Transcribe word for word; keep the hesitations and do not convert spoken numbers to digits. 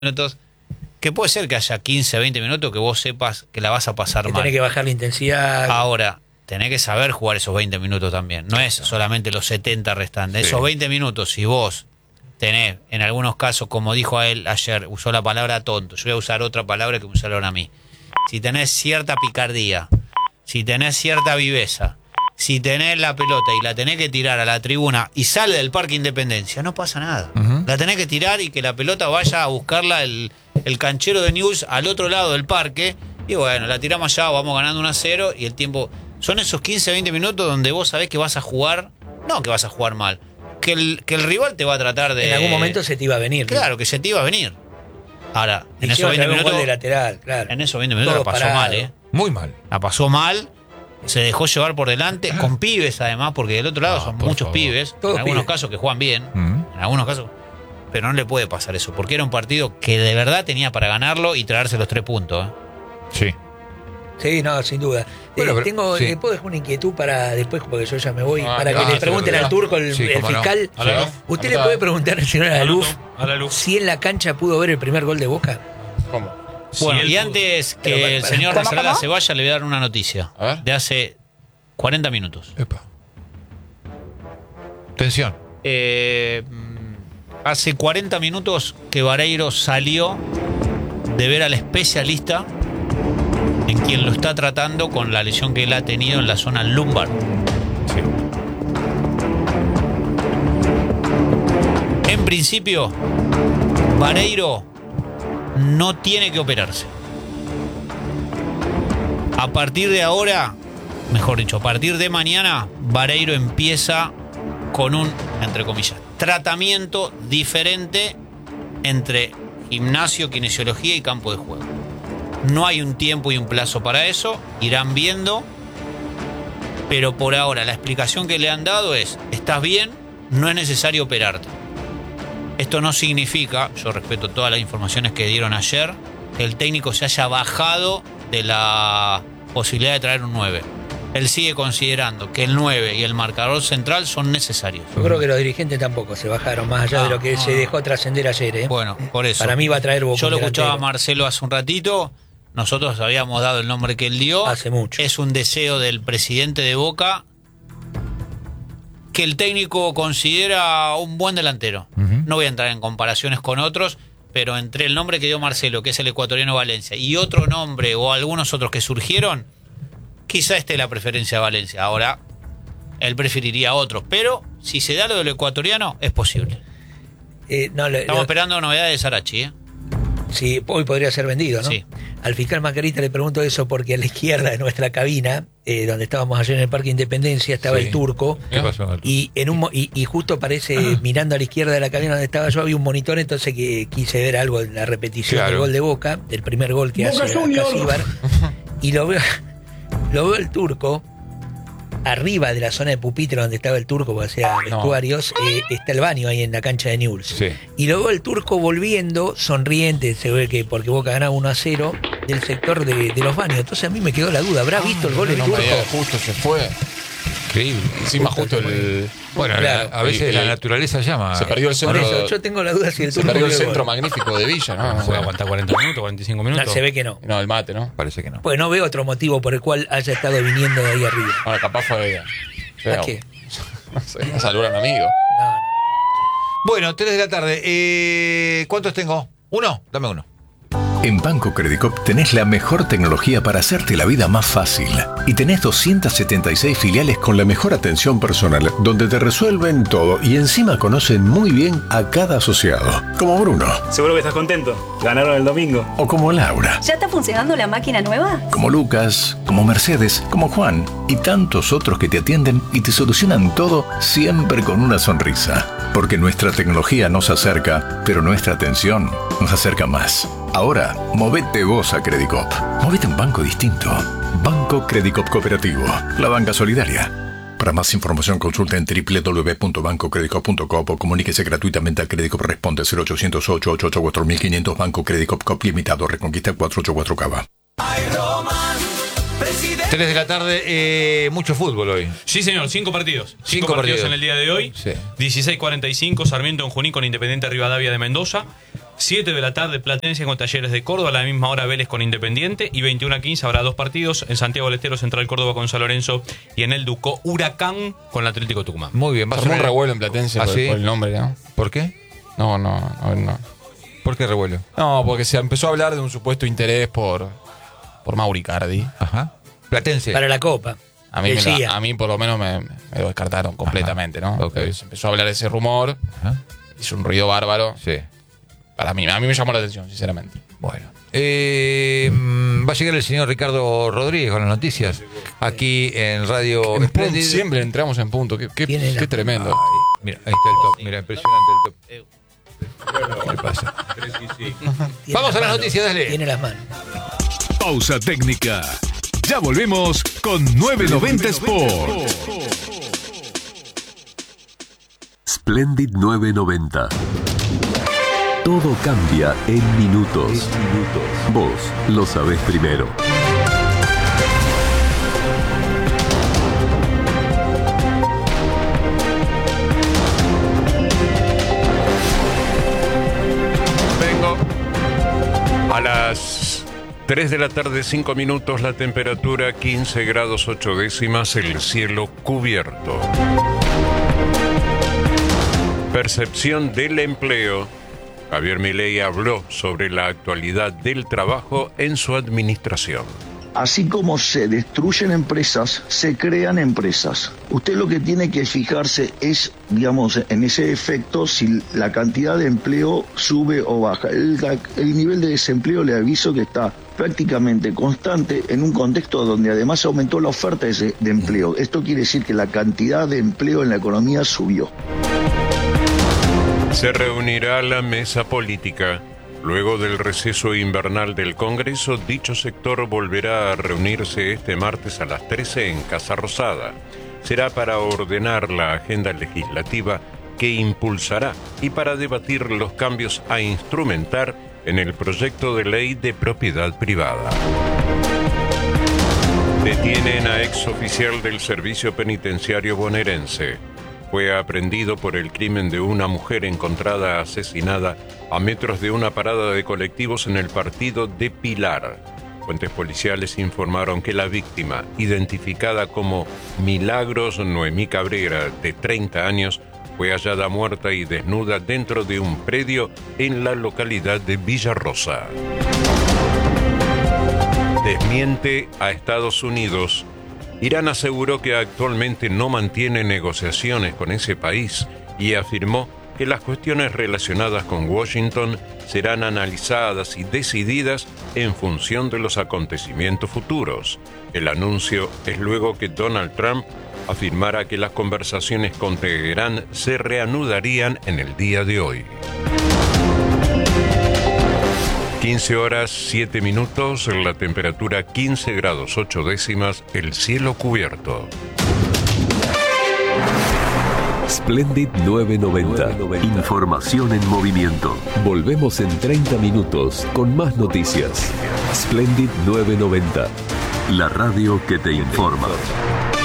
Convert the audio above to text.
minutos, que puede ser que haya quince, veinte minutos que vos sepas que la vas a pasar que mal. Tenés que bajar la intensidad. Ahora, tenés que saber jugar esos veinte minutos también. No es solamente los setenta restantes. Sí. Esos veinte minutos, si vos tenés, en algunos casos, como dijo a él ayer, usó la palabra tonto. Yo voy a usar otra palabra que me usaron a mí. Si tenés cierta picardía, si tenés cierta viveza, si tenés la pelota y la tenés que tirar a la tribuna y sale del Parque Independencia, no pasa nada. Uh-huh. La tenés que tirar y que la pelota vaya a buscarla el, el canchero de Newell's al otro lado del parque. Y bueno, la tiramos allá, vamos ganando uno a cero y el tiempo... Son esos quince, veinte minutos donde vos sabés que vas a jugar... No que vas a jugar mal. Que el, que el rival te va a tratar de... En algún momento se te iba a venir. Claro, ¿no? que se te iba a venir. Ahora, y en esos veinte minutos... de lateral, claro. En esos veinte minutos Todo la pasó parado. mal, ¿eh? Muy mal. La pasó mal... Se dejó llevar por delante, con pibes además, porque del otro lado no, son muchos favor. pibes, Todos en algunos pibes. casos que juegan bien, Uh-huh. en algunos casos, pero no le puede pasar eso, porque era un partido que de verdad tenía para ganarlo y traerse los tres puntos. ¿eh? Sí. Sí, no, sin duda. Bueno, eh, pero, tengo, sí. eh, ¿puedo dejar una inquietud para después, porque yo ya me voy, Ah, para claro, que le pregunten sí, al turco, el, sí, el fiscal? No. A la luz. ¿Usted A le la- puede preguntar al señor Alaluf A la luz. si en la cancha pudo ver el primer gol de Boca? ¿Cómo? Bueno, Sí, y él antes Pero, que para, el para. señor ¿Cómo, Nasrallah cómo? se vaya, le voy a dar una noticia A ver. de hace cuarenta minutos. Epa. Tensión. Eh, hace cuarenta minutos que Vareiro salió de ver al especialista en quien lo está tratando con la lesión que él ha tenido en la zona lumbar. Sí. En principio, Vareiro no tiene que operarse. A partir de ahora, mejor dicho, a partir de mañana, Vareiro empieza con un, entre comillas, tratamiento diferente entre gimnasio, kinesiología y campo de juego. No hay un tiempo y un plazo para eso, irán viendo, pero por ahora la explicación que le han dado es, estás bien, no es necesario operarte. Esto no significa, yo respeto todas las informaciones que dieron ayer, que el técnico se haya bajado de la posibilidad de traer un nueve. Él sigue considerando que el nueve y el marcador central son necesarios. Yo creo que los dirigentes tampoco se bajaron, más allá Ah, de lo que ah. se dejó trascender ayer. ¿eh? Bueno, por eso. Para mí va a traer Boca. Yo lo un escuchaba a delantero. Marcelo hace un ratito, nosotros habíamos dado el nombre que él dio. Hace mucho. Es un deseo del presidente de Boca que el técnico considera un buen delantero. Uh-huh. No voy a entrar en comparaciones con otros, pero entre el nombre que dio Marcelo, que es el ecuatoriano Valencia, y otro nombre o algunos otros que surgieron, quizá esté la preferencia de Valencia. Ahora, él preferiría a otros, pero si se da lo del ecuatoriano, es posible. Eh, no, le- Estamos lo- esperando novedades de Sarachi, ¿eh? Sí, hoy podría ser vendido, ¿no? Sí. Al fiscal Macarita le pregunto eso porque a la izquierda de nuestra cabina, eh, donde estábamos ayer en el Parque Independencia, estaba Sí. el turco. ¿Qué pasó? Y en un mo- y, y justo parece, mirando a la izquierda de la cabina donde estaba yo, había un monitor, entonces que quise ver algo en la repetición Claro. del gol de Boca, del primer gol que Boca hace Junior. Casíbar. Y lo veo, lo veo el turco, arriba de la zona de pupitre donde estaba el turco, porque hacía vestuarios, eh, está el baño ahí en la cancha de Newell's. Sí. Y luego el turco volviendo, sonriente, se ve que porque Boca ganaba uno a cero, del sector de, de los baños. Entonces a mí me quedó la duda, ¿habrá visto el gol el No turco? me digas, justo se fue. Increíble. Encima Justo justo se el... Bueno, Claro. la- a veces Y- la y- naturaleza llama. Se perdió el Por centro. eso, yo tengo la duda si el Se turco perdió el vio el centro gol. magnífico de Villa, ¿no? Puede aguantar cuarenta minutos, cuarenta y cinco No, minutos. se ve que no. No, el mate, ¿no? Parece que no. Pues no veo otro motivo por el cual haya estado viniendo de ahí arriba. Bueno, capaz fue... ¿A qué? No sé, a saludar a un amigo. No, no. Bueno, tres de la tarde. Eh, ¿Cuántos tengo? ¿Uno? Dame uno. En Banco Credicop tenés la mejor tecnología para hacerte la vida más fácil. Y tenés doscientas setenta y seis filiales con la mejor atención personal, donde te resuelven todo y encima conocen muy bien a cada asociado. Como Bruno. Seguro que estás contento. Ganaron el domingo. O como Laura. ¿Ya está funcionando la máquina nueva? Como Lucas, como Mercedes, como Juan y tantos otros que te atienden y te solucionan todo siempre con una sonrisa. Porque nuestra tecnología nos acerca, pero nuestra atención nos acerca más. Ahora, movete vos a Credicop. Movete a un banco distinto. Banco Credicop Cooperativo. La banca solidaria. Para más información consulta en doble u doble u doble u punto banco credicop punto com o comuníquese gratuitamente a Credicop. Responde cero ochocientos ocho, ocho ocho cuatro mil quinientos. Banco Credicop Cop Limitado. Reconquista cuatrocientos ochenta y cuatro Cava. Hay romance tres de la tarde, eh, mucho fútbol hoy. Sí, señor, cinco partidos. Cinco, Cinco partidos, partidos en el día de hoy. Sí. dieciséis cuarenta y cinco, Sarmiento en Junín con Independiente Rivadavia de Mendoza. siete de la tarde, Platense con Talleres de Córdoba. A la misma hora, Vélez con Independiente. Y veintiuno a quince habrá dos partidos. En Santiago del Estero, Central Córdoba con San Lorenzo. Y en el Ducó, Huracán con el Atlético Tucumán. Muy bien, va a Formó ser un revuelo en Platense ¿Ah, por, sí? por el nombre, ¿no? ¿Por qué? No, no, no, no. ¿Por qué revuelo? No, porque se empezó a hablar de un supuesto interés por, por Mauri Cardi. Ajá. Platense. Para la Copa. A mí, me Decía. la- a mí por lo menos me, me lo descartaron completamente, ¿no? Ok. Se empezó a hablar de ese rumor, Ajá. hizo un ruido bárbaro. Sí. Para mí, a mí me llamó la atención, sinceramente. Bueno. Eh, mm, va a llegar el señor Ricardo Rodríguez con las noticias. Aquí en Radio En punto, Espléndid. siempre entramos en punto. Qué, qué- Tiene la- qué tremendo. Mira, ahí está el top. Mira, impresionante el top. ¿Qué le pasa? Tiene Vamos las a las manos, noticias, dale. Tiene las manos. Pausa técnica. Ya volvemos con novecientos noventa Sport. Splendid novecientos noventa. Todo cambia en minutos. Vos lo sabés primero. Vengo a las tres de la tarde, cinco minutos, la temperatura quince grados ocho décimas, el cielo cubierto. Percepción del empleo. Javier Milei habló sobre la actualidad del trabajo en su administración. Así como se destruyen empresas, se crean empresas. Usted lo que tiene que fijarse es, digamos, en ese efecto, si la cantidad de empleo sube o baja. El, el nivel de desempleo, le aviso que está prácticamente constante en un contexto donde además aumentó la oferta de, de empleo. Esto quiere decir que la cantidad de empleo en la economía subió. Se reunirá la mesa política. Luego del receso invernal del Congreso, dicho sector volverá a reunirse este martes a las trece en Casa Rosada. Será para ordenar la agenda legislativa que impulsará y para debatir los cambios a instrumentar en el proyecto de ley de propiedad privada. Detienen a exoficial del Servicio Penitenciario bonaerense. Fue aprehendido por el crimen de una mujer encontrada asesinada a metros de una parada de colectivos en el partido de Pilar. Fuentes policiales informaron que la víctima, identificada como Milagros Noemí Cabrera, de treinta años, fue hallada muerta y desnuda dentro de un predio en la localidad de Villarrosa. Desmiente a Estados Unidos. Irán aseguró que actualmente no mantiene negociaciones con ese país y afirmó que las cuestiones relacionadas con Washington serán analizadas y decididas en función de los acontecimientos futuros. El anuncio es luego que Donald Trump afirmara que las conversaciones con Teherán se reanudarían en el día de hoy. quince horas siete minutos, la temperatura quince grados ocho décimas, el cielo cubierto. Splendid novecientos noventa. Información en movimiento. Volvemos en treinta minutos con más noticias. Splendid novecientos noventa. La radio que te informa.